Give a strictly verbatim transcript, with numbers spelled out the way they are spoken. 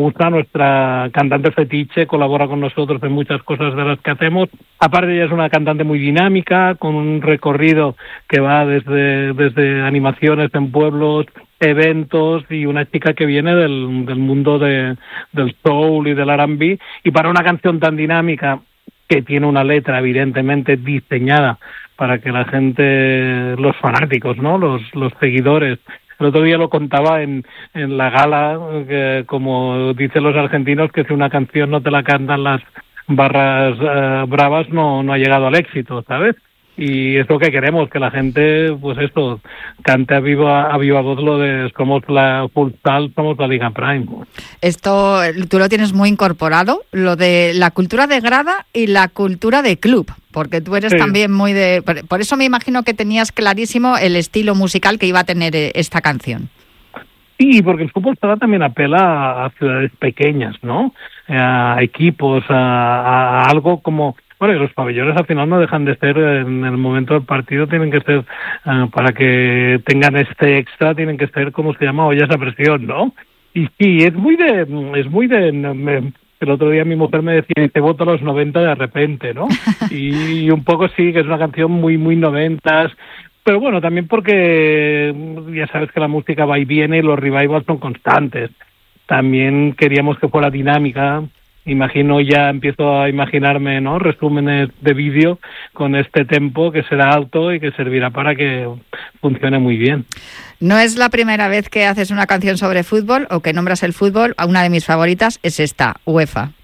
gusta, nuestra cantante fetiche, colabora con nosotros en muchas cosas de las que hacemos. Aparte, ella es una cantante muy dinámica, con un recorrido que va desde, desde animaciones en pueblos, eventos, y una chica que viene del, del mundo de, del soul y del R and B, y para una canción tan dinámica, que tiene una letra evidentemente diseñada para que la gente, los fanáticos, ¿no?, los, los seguidores. El otro día lo contaba en, en la gala, que, como dicen los argentinos, que si una canción no te la cantan las barras eh, bravas, no, no ha llegado al éxito, ¿sabes? Y es lo que queremos, que la gente, pues esto, cante a viva, a viva voz lo de somos la Futsal, somos la Liga Prime. Esto tú lo tienes muy incorporado, lo de la cultura de grada y la cultura de club, porque tú eres sí. también muy de... Por eso me imagino que tenías clarísimo el estilo musical que iba a tener esta canción. Sí, porque el fútbol sala también apela a ciudades pequeñas, ¿no? A equipos, a, a algo como... Bueno, y los pabellones al final no dejan de ser, en el momento del partido, tienen que ser, uh, para que tengan este extra, tienen que ser, como se llama, ollas a presión, ¿no? Y sí, es muy de... es muy de me, el otro día mi mujer me decía, te voto a los noventa de repente, ¿no? Y, y un poco sí, que es una canción muy, muy noventas, pero bueno, también porque ya sabes que la música va y viene y los revivals son constantes. También queríamos que fuera dinámica. Imagino, ya empiezo a imaginarme, ¿no?, resúmenes de vídeo con este tempo que será alto y que servirá para que funcione muy bien. No es la primera vez que haces una canción sobre fútbol o que nombras el fútbol. Una de mis favoritas es esta, UEFA.